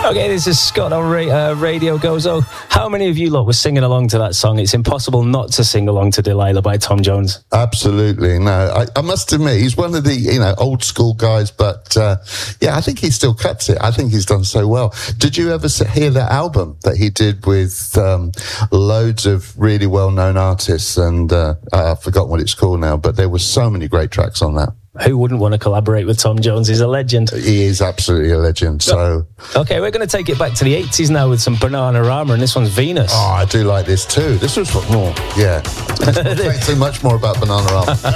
Okay, this is Scott on Radio Gozo. How many of you lot were singing along to that song? It's impossible not to sing along to Delilah by Tom Jones. Absolutely. No, I must admit, he's one of the, old school guys, but I think he still cuts it. I think he's done so well. Did you ever hear that album that he did with loads of really well-known artists? And I've forgotten what it's called now, but there were so many great tracks on that. Who wouldn't want to collaborate with Tom Jones? He's a legend. He is absolutely a legend. So, okay, we're going to take it back to the 80s now with some Bananarama, and this one's Venus. Oh, I do like this too. This was more, yeah. Let's not say too much more about Bananarama.